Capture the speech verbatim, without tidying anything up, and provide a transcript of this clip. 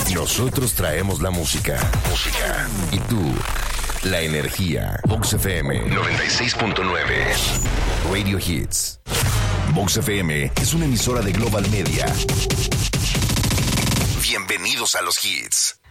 Nosotros traemos la música. Música. Y tú, la energía. Vox F M noventa y seis punto nueve. Radio Hits. Vox F M es una emisora de Global Media. Bienvenidos a los hits.